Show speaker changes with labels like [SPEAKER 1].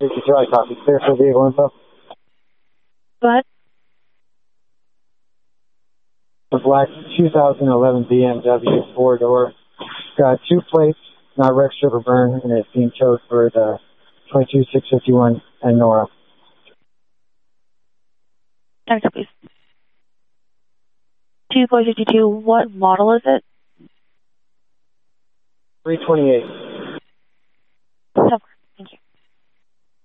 [SPEAKER 1] Charlie copy. Clear for vehicle info.
[SPEAKER 2] What?
[SPEAKER 1] A black 2011 BMW 4-door. Got 2 plates, not registered for burn, and it's being towed for the 22651 and Nora.
[SPEAKER 2] Next, please. 2.52, what model is it?
[SPEAKER 1] 328.